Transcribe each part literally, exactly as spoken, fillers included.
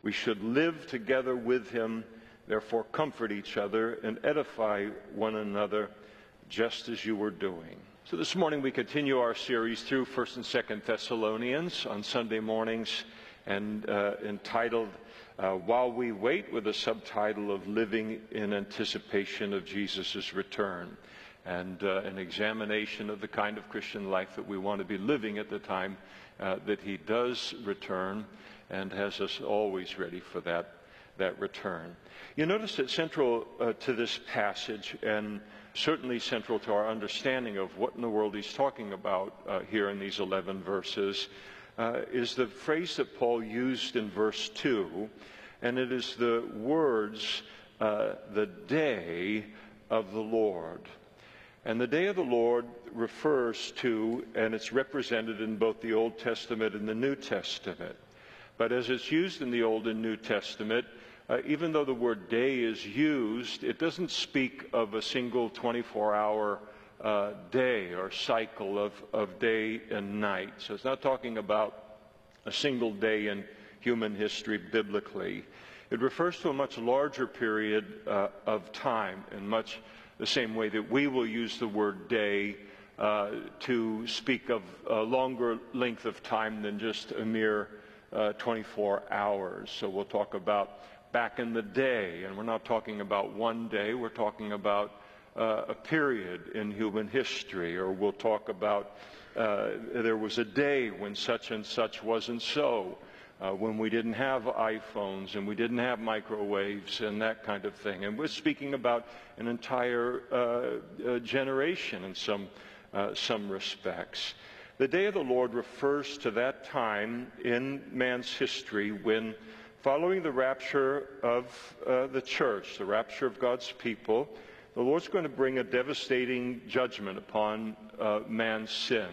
We should live together with him, therefore comfort each other and edify one another, just as you were doing. So this morning we continue our series through First and Second Thessalonians on Sunday mornings, and uh, entitled uh, While We Wait, with a subtitle of Living in Anticipation of Jesus' Return, and uh, an examination of the kind of Christian life that we want to be living at the time uh, that he does return, and has us always ready for that, that return. You notice that central uh, to this passage, and certainly central to our understanding of what in the world he's talking about uh, here in these eleven verses, uh, is the phrase that Paul used in verse two, and it is the words, uh, the day of the Lord. And the day of the Lord refers to, and it's represented in both the Old Testament and the New Testament. But as it's used in the Old and New Testament, uh, even though the word day is used, it doesn't speak of a single twenty-four hour uh, day or cycle of, of day and night. So it's not talking about a single day in human history biblically. It refers to a much larger period uh, of time, in much the same way that we will use the word day uh, to speak of a longer length of time than just a mere uh, twenty-four hours. So we'll talk about back in the day, and we're not talking about one day, we're talking about uh, a period in human history. Or we'll talk about uh, there was a day when such and such wasn't so, uh, when we didn't have iPhones and we didn't have microwaves and that kind of thing. And we're speaking about an entire uh, uh, generation in some, uh, some respects. The day of the Lord refers to that time in man's history when, following the rapture of uh, the church, the rapture of God's people, the Lord's going to bring a devastating judgment upon uh, man's sin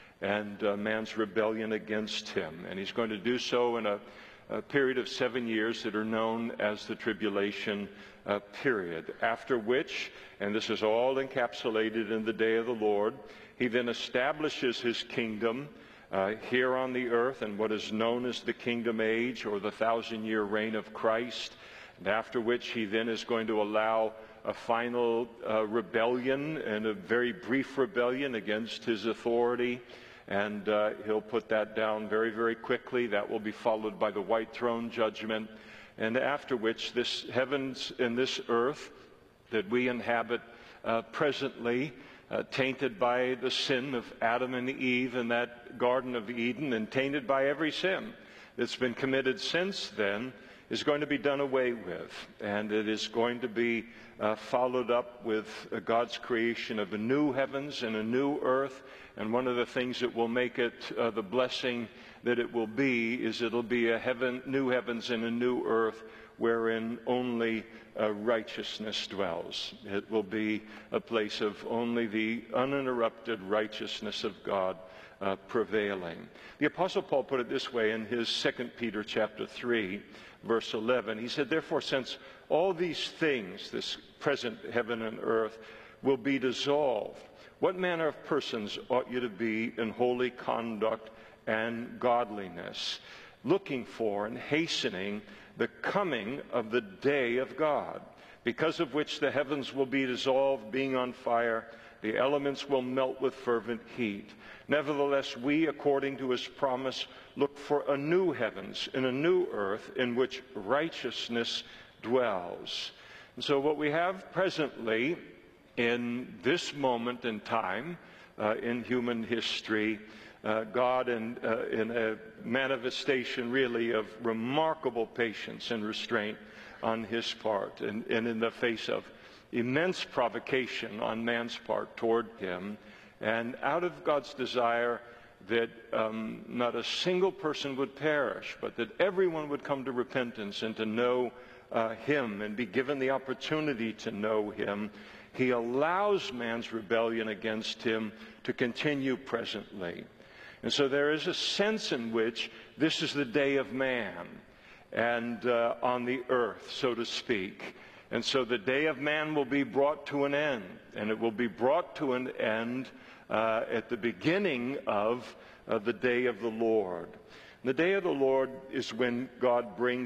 and uh, man's rebellion against him. And he's going to do so in a, a period of seven years that are known as the tribulation uh, period, after which, and this is all encapsulated in the day of the Lord, he then establishes his kingdom uh, here on the earth in what is known as the kingdom age, or the thousand-year reign of Christ, and after which he then is going to allow a final uh, rebellion, and a very brief rebellion against his authority, and uh, he'll put that down very, very quickly. That will be followed by the white throne judgment, and after which this heavens and this earth that we inhabit uh, presently, Uh, tainted by the sin of Adam and Eve in that Garden of Eden, and tainted by every sin that's been committed since then, is going to be done away with. And it is going to be uh, followed up with uh, God's creation of a new heavens and a new earth. And one of the things that will make it uh, the blessing that it will be is it'll be a heaven, new heavens and a new earth wherein only uh, righteousness dwells. It will be a place of only the uninterrupted righteousness of God uh, prevailing. The Apostle Paul put it this way in his Second Peter chapter three, verse eleven. He said, "Therefore, since all these things, this present heaven and earth, will be dissolved, what manner of persons ought you to be in holy conduct and godliness, looking for and hastening the coming of the day of God, because of which the heavens will be dissolved, being on fire, the elements will melt with fervent heat. Nevertheless, we, according to his promise, look for a new heavens and a new earth in which righteousness dwells." And so what we have presently in this moment in time uh, in human history, Uh, God in, uh, in a manifestation really of remarkable patience and restraint on his part, and, and in the face of immense provocation on man's part toward him, and out of God's desire that um, not a single person would perish, but that everyone would come to repentance and to know uh, him and be given the opportunity to know him, he allows man's rebellion against him to continue presently. And so there is a sense in which this is the day of man, and uh, on the earth, so to speak. And so the day of man will be brought to an end, and it will be brought to an end uh, at the beginning of uh, the day of the Lord. And the day of the Lord is when God brings